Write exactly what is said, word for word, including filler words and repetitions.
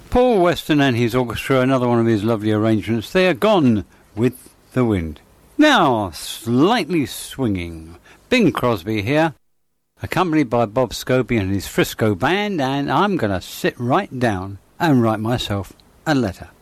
Paul Weston and his orchestra, another one of his lovely arrangements. They are Gone with the Wind. Now, slightly swinging. Bing Crosby here, accompanied by Bob Scobie and his Frisco band, and I'm going to sit right down and write myself a letter.